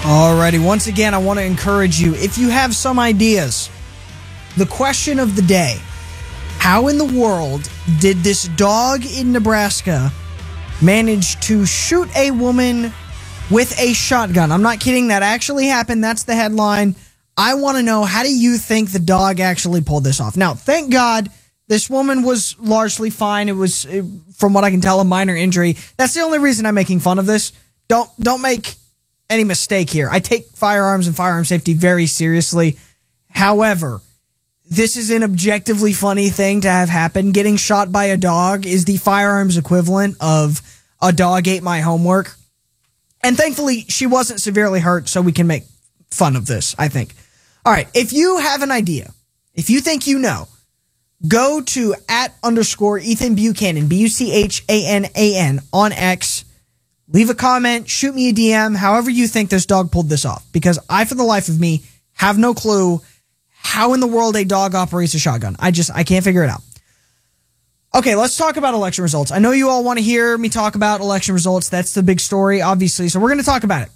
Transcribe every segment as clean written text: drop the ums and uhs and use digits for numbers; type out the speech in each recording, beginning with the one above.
Alrighty, once again, I want to encourage you, if you have some ideas, the question of the day, how in the world did this dog in Nebraska manage to shoot a woman with a shotgun? I'm not kidding, that actually happened. That's the headline. I want to know, how do you think the dog actually pulled this off? Now, thank God, this woman was largely fine. It was, from what I can tell, a minor injury. That's the only reason I'm making fun of this. Don't make any mistake here. I take firearms and firearm safety very seriously. However, this is an objectively funny thing to have happen. Getting shot by a dog is the firearms equivalent of a dog ate my homework. And thankfully, she wasn't severely hurt, so we can make fun of this, I think. All right, if you have an idea, if you think you know, go to @Ethan Buchanan, Buchanan on X. Leave a comment, shoot me a DM, however you think this dog pulled this off. Because I, for the life of me, have no clue how in the world a dog operates a shotgun. I can't figure it out. Okay, let's talk about election results. I know you all want to hear me talk about election results. That's the big story, obviously. So we're going to talk about it.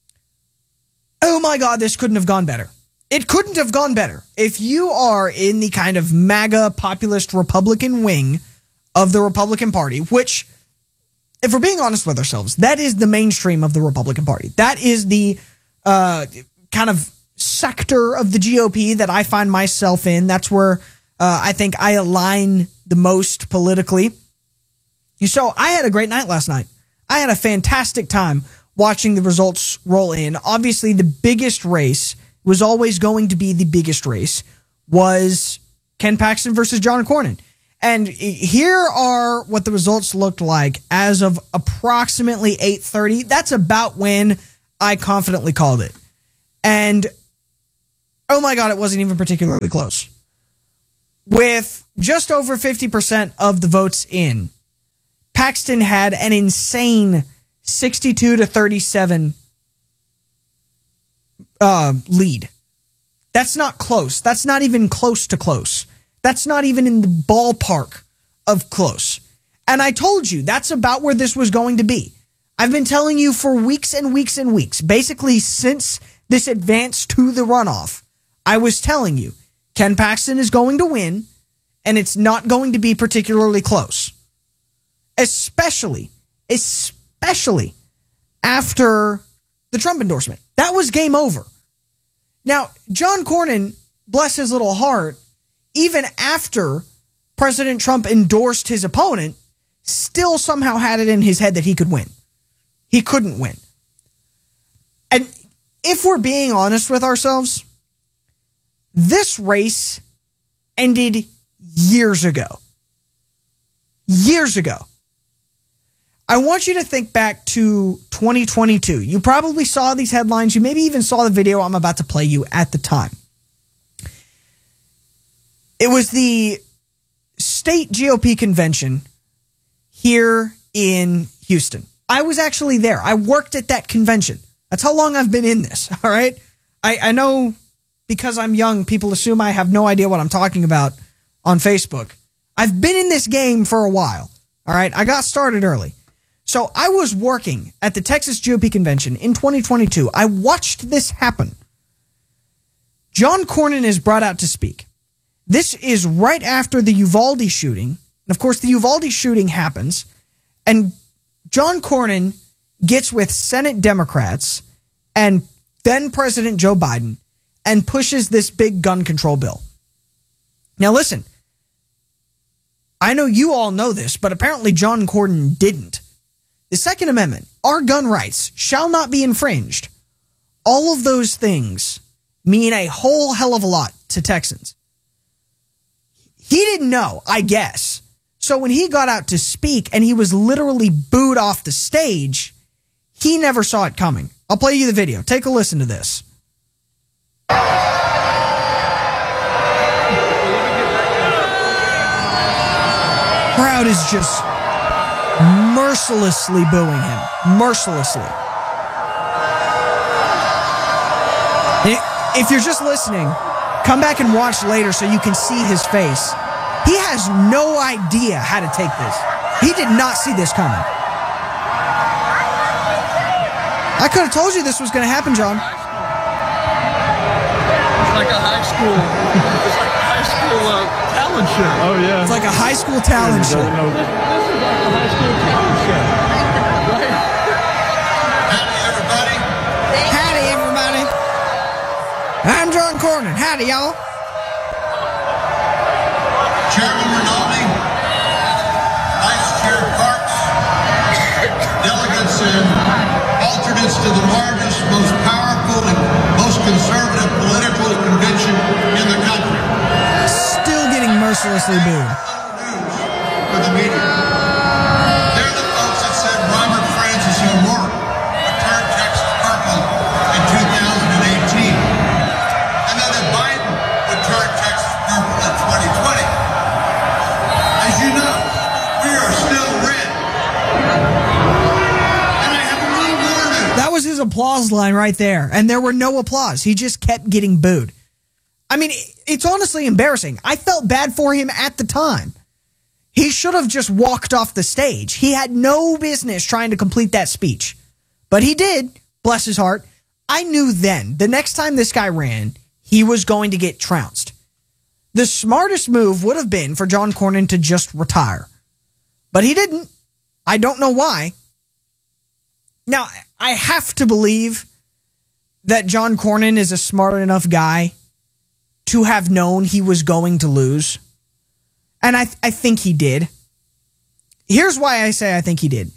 Oh my God, this couldn't have gone better. It couldn't have gone better. If you are in the kind of MAGA populist Republican wing of the Republican Party, which, if we're being honest with ourselves, that is the mainstream of the Republican Party. That is the kind of sector of the GOP that I find myself in. That's where I think I align the most politically. So I had a great night last night. I had a fantastic time watching the results roll in. Obviously, the biggest race was always going to be the biggest race, was Ken Paxton versus John Cornyn. And here are what the results looked like as of approximately 8:30. That's about when I confidently called it. And, oh my God, it wasn't even particularly close. With just over 50% of the votes in, Paxton had an insane 62-37 lead. That's not close. That's not even close to close. That's not even in the ballpark of close. And I told you, that's about where this was going to be. I've been telling you for weeks and weeks and weeks, basically since this advanced to the runoff, I was telling you, Ken Paxton is going to win, and it's not going to be particularly close. Especially after the Trump endorsement. That was game over. Now, John Cornyn, bless his little heart, even after President Trump endorsed his opponent, still somehow had it in his head that he could win. He couldn't win. And if we're being honest with ourselves, this race ended years ago. Years ago. I want you to think back to 2022. You probably saw these headlines. You maybe even saw the video I'm about to play you at the time. It was the state GOP convention here in Houston. I was actually there. I worked at that convention. That's how long I've been in this, all right? I know because I'm young, people assume I have no idea what I'm talking about on Facebook. I've been in this game for a while, all right? I got started early. So I was working at the Texas GOP convention in 2022. I watched this happen. John Cornyn is brought out to speak. This is right after the Uvalde shooting. And of course, the Uvalde shooting happens. And John Cornyn gets with Senate Democrats and then President Joe Biden and pushes this big gun control bill. Now listen, I know you all know this, but apparently John Cornyn didn't. The Second Amendment, our gun rights shall not be infringed. All of those things mean a whole hell of a lot to Texans. He didn't know, I guess. So when he got out to speak and he was literally booed off the stage, he never saw it coming. I'll play you the video. Take a listen to this. Crowd is just mercilessly booing him. Mercilessly. If you're just listening, come back and watch later so you can see his face. He has no idea how to take this. He did not see this coming. I could have told you this was going to happen, John. It's like a high school. It's like a high school talent show. Oh yeah. It's like a high school talent show. This is like a high school talent show. Right? Howdy, everybody. Howdy, everybody. I'm John Cornyn. Howdy, y'all. Chairman Rinaldi, Vice Chair Parks, delegates and alternates to the largest, most powerful, and most conservative political convention in the country. Still getting mercilessly booed. For the media. They're the folks that said Robert Francis O'Rourke would turn Texas purple in 2018. And then that Biden would turn Texas purple in 2020. As you know, we are still red. And I have a little more news. That was his applause line right there. And there were no applause. He just kept getting booed. I mean, it's honestly embarrassing. I felt bad for him at the time. He should have just walked off the stage. He had no business trying to complete that speech. But he did, bless his heart. I knew then, the next time this guy ran, he was going to get trounced. The smartest move would have been for John Cornyn to just retire. But he didn't. I don't know why. Now, I have to believe that John Cornyn is a smart enough guy to have known he was going to lose. And I think he did. Here's why I say I think he did.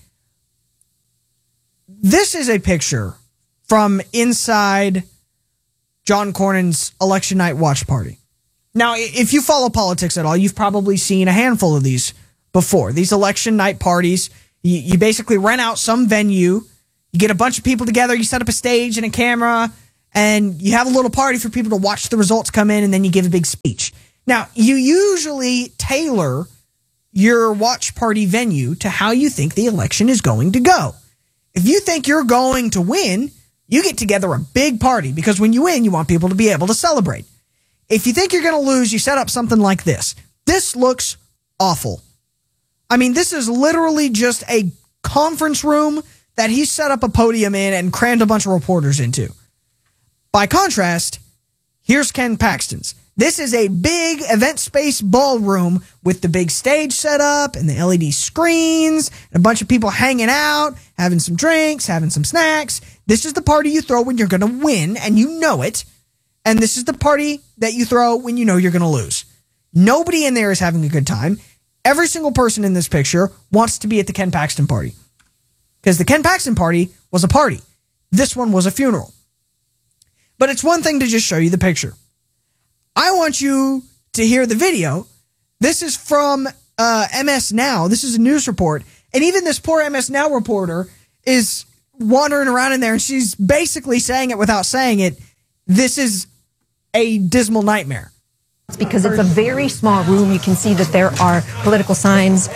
This is a picture from inside John Cornyn's election night watch party. Now, if you follow politics at all, you've probably seen a handful of these before. These election night parties, you basically rent out some venue, you get a bunch of people together, you set up a stage and a camera, and you have a little party for people to watch the results come in, and then you give a big speech. Now, you usually tailor your watch party venue to how you think the election is going to go. If you think you're going to win, you get together a big party because when you win, you want people to be able to celebrate. If you think you're going to lose, you set up something like this. This looks awful. I mean, this is literally just a conference room that he set up a podium in and crammed a bunch of reporters into. By contrast, here's Ken Paxton's. This is a big event space ballroom with the big stage set up and the LED screens, and a bunch of people hanging out, having some drinks, having some snacks. This is the party you throw when you're going to win, and you know it. And this is the party that you throw when you know you're going to lose. Nobody in there is having a good time. Every single person in this picture wants to be at the Ken Paxton party. Because the Ken Paxton party was a party. This one was a funeral. But it's one thing to just show you the picture. I want you to hear the video. This is from MS Now. This is a news report. And even this poor MS Now reporter is wandering around in there, and she's basically saying it without saying it. This is a dismal nightmare. It's because it's a very small room. You can see that there are political signs.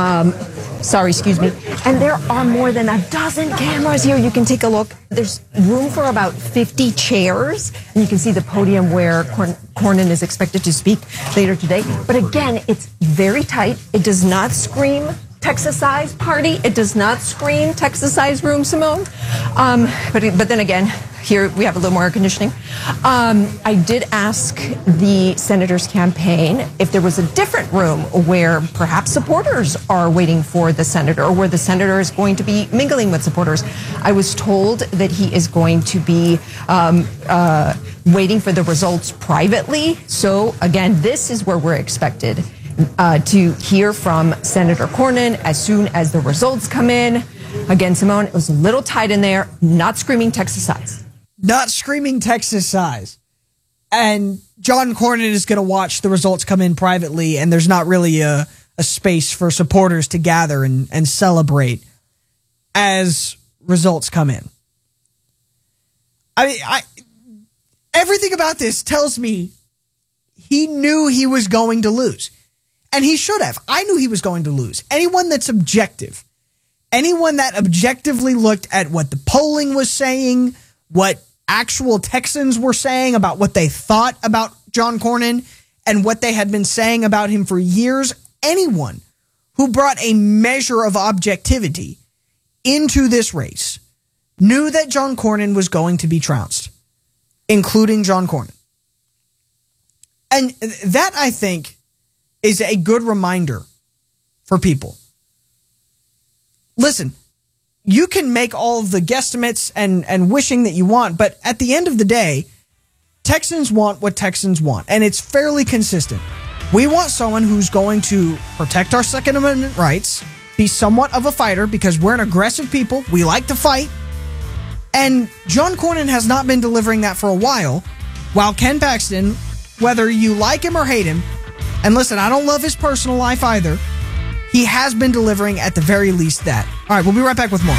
And there are more than a dozen cameras here. You can take a look. There's room for about 50 chairs. And you can see the podium where Cornyn is expected to speak later today. But again, it's very tight. It does not scream Texas-sized party. It does not scream Texas-sized room, Simone. But then again, here we have a little more air conditioning. I did ask the senator's campaign if there was a different room where perhaps supporters are waiting for the senator, or where the senator is going to be mingling with supporters. I was told that he is going to be waiting for the results privately. So again, this is where we're expected to hear from Senator Cornyn as soon as the results come in. Again, Simone, it was a little tight in there, not screaming Texas size. Not screaming Texas size. And John Cornyn is going to watch the results come in privately, and there's not really a space for supporters to gather and celebrate as results come in. I mean, everything about this tells me he knew he was going to lose. And he should have. I knew he was going to lose. Anyone that's objective, anyone that objectively looked at what the polling was saying, what actual Texans were saying about what they thought about John Cornyn and what they had been saying about him for years, anyone who brought a measure of objectivity into this race knew that John Cornyn was going to be trounced, including John Cornyn. And that, I think, is a good reminder for people. Listen, you can make all of the guesstimates and wishing that you want, but at the end of the day, Texans want what Texans want, and it's fairly consistent. We want someone who's going to protect our Second Amendment rights, be somewhat of a fighter because we're an aggressive people. We like to fight. And John Cornyn has not been delivering that for a while Ken Paxton, whether you like him or hate him, and listen, I don't love his personal life either, he has been delivering at the very least that. All right, we'll be right back with more.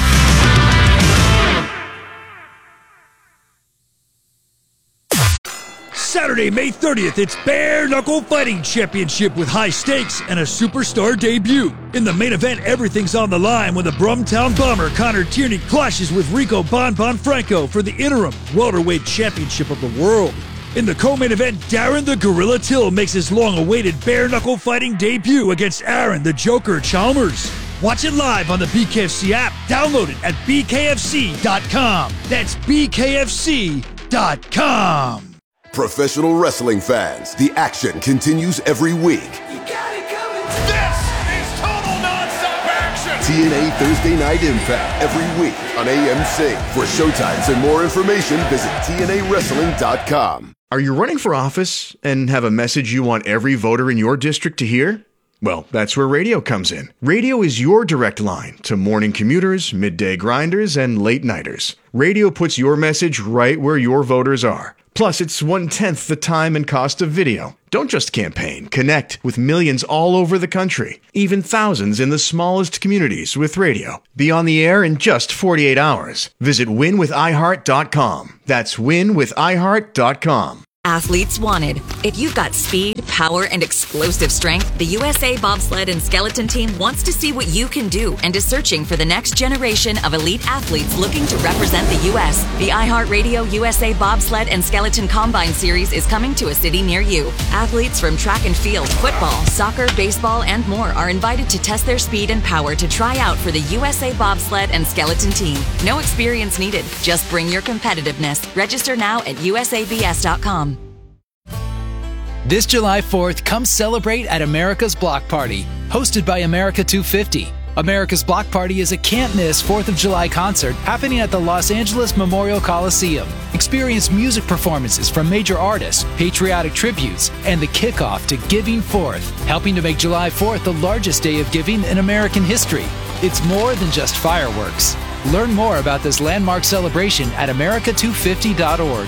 Saturday, May 30th, it's Bare Knuckle Fighting Championship with high stakes and a superstar debut. In the main event, everything's on the line when the Brumtown Bomber Connor Tierney clashes with Rico Bon Franco for the interim welterweight championship of the world. In the co-main event, Darren the Gorilla Till makes his long-awaited Bare Knuckle Fighting debut against Aaron the Joker Chalmers. Watch it live on the BKFC app. Download it at bkfc.com. That's bkfc.com. Professional wrestling fans, the action continues every week. You got it coming. This is total nonstop action. TNA Thursday Night Impact every week on AMC. For showtimes and more information, visit TNAWrestling.com. Are you running for office and have a message you want every voter in your district to hear? Well, that's where radio comes in. Radio is your direct line to morning commuters, midday grinders, and late nighters. Radio puts your message right where your voters are. Plus, it's 1/10 the time and cost of video. Don't just campaign. Connect with millions all over the country, even thousands in the smallest communities with radio. Be on the air in just 48 hours. Visit winwithiheart.com. That's winwithiheart.com. Athletes wanted. If you've got speed, power, and explosive strength, the USA Bobsled and Skeleton Team wants to see what you can do and is searching for the next generation of elite athletes looking to represent the U.S. The iHeartRadio USA Bobsled and Skeleton Combine Series is coming to a city near you. Athletes from track and field, football, soccer, baseball, and more are invited to test their speed and power to try out for the USA Bobsled and Skeleton Team. No experience needed. Just bring your competitiveness. Register now at usabs.com. This July 4th, come celebrate at America's Block Party, hosted by America 250. America's Block Party is a can't-miss 4th of July concert happening at the Los Angeles Memorial Coliseum. Experience music performances from major artists, patriotic tributes, and the kickoff to Giving Forth, helping to make July 4th the largest day of giving in American history. It's more than just fireworks. Learn more about this landmark celebration at america250.org.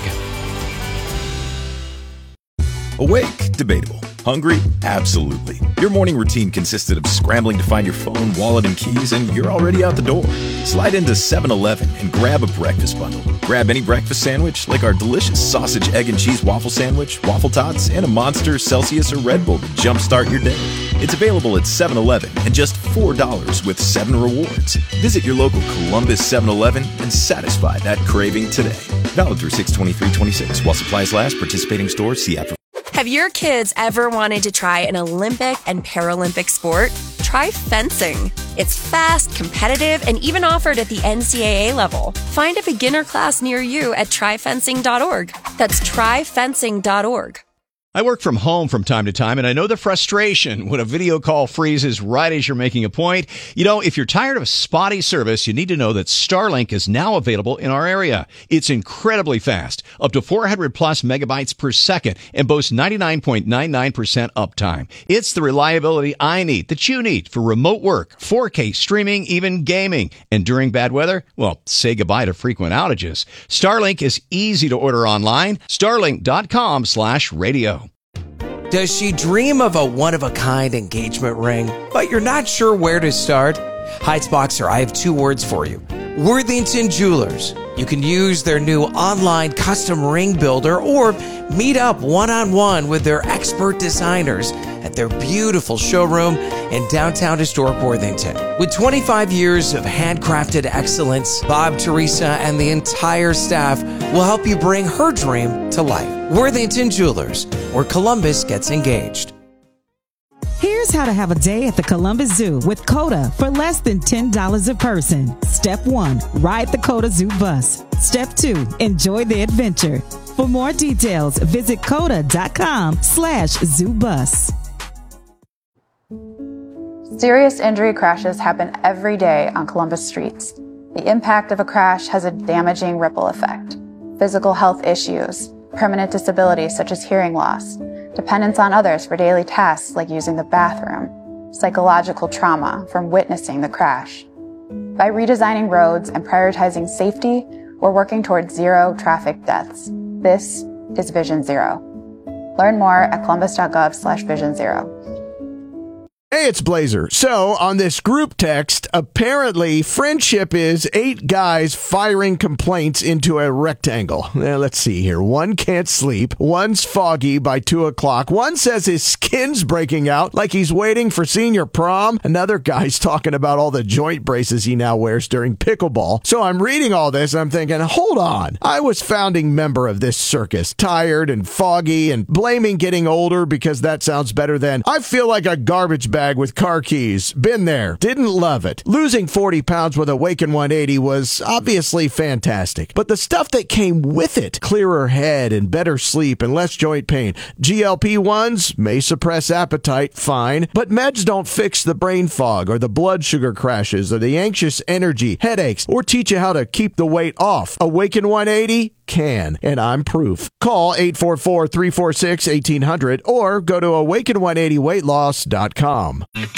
Awake? Debatable. Hungry? Absolutely. Your morning routine consisted of scrambling to find your phone, wallet, and keys, and you're already out the door. Slide into 7-Eleven and grab a breakfast bundle. Grab any breakfast sandwich, like our delicious sausage, egg, and cheese waffle sandwich, waffle tots, and a Monster, Celsius, or Red Bull to jumpstart your day. It's available at 7-Eleven and just $4 with 7 rewards. Visit your local Columbus 7-Eleven and satisfy that craving today. Valid through 6/23/26. While supplies last, participating stores, see app for. Have your kids ever wanted to try an Olympic and Paralympic sport? Try fencing. It's fast, competitive, and even offered at the NCAA level. Find a beginner class near you at tryfencing.org. That's tryfencing.org. I work from home from time to time, and I know the frustration when a video call freezes right as you're making a point. You know, if you're tired of spotty service, you need to know that Starlink is now available in our area. It's incredibly fast, up to 400 plus megabytes per second, and boasts 99.99% uptime. It's the reliability I need, that you need, for remote work, 4K streaming, even gaming. And during bad weather, well, say goodbye to frequent outages. Starlink is easy to order online. Starlink.com/radio. Does she dream of a one-of-a-kind engagement ring, but you're not sure where to start? Heights Boxer, I have 2 words for you. Worthington Jewelers. You can use their new online custom ring builder or meet up one-on-one with their expert designers at their beautiful showroom in downtown historic Worthington. With 25 years of handcrafted excellence, Bob, Teresa, and the entire staff will help you bring her dream to life. Worthington Jewelers, where Columbus gets engaged. Here's how to have a day at the Columbus Zoo with COTA for less than $10 a person. Step 1, ride the COTA Zoo bus. Step 2, enjoy the adventure. For more details, visit COTA.com/zoobus. Serious injury crashes happen every day on Columbus streets. The impact of a crash has a damaging ripple effect. Physical health issues, permanent disabilities such as hearing loss, dependence on others for daily tasks like using the bathroom, psychological trauma from witnessing the crash. By redesigning roads and prioritizing safety, we're working towards zero traffic deaths. This is Vision Zero. Learn more at columbus.gov/Vision Zero. Hey, it's Blazer. So, on this group text, apparently friendship is 8 guys firing complaints into a rectangle. Now, let's see here. One can't sleep. One's foggy by 2 o'clock. One says his skin's breaking out like he's waiting for senior prom. Another guy's talking about all the joint braces he now wears during pickleball. So, I'm reading all this and I'm thinking, hold on. I was founding member of this circus, tired and foggy and blaming getting older because that sounds better than I feel like a garbage bag with car keys. Been there. Didn't love it. Losing 40 pounds with Awaken 180 was obviously fantastic. But the stuff that came with it, clearer head and better sleep and less joint pain. GLP-1s may suppress appetite, fine. But meds don't fix the brain fog or the blood sugar crashes or the anxious energy, headaches, or teach you how to keep the weight off. Awaken 180 can, and I'm proof. Call 844-346-1800 or go to awaken180weightloss.com.